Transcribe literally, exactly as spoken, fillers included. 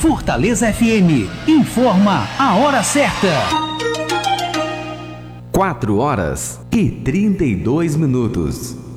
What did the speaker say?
Fortaleza F M informa a hora certa. quatro horas e trinta e dois minutos.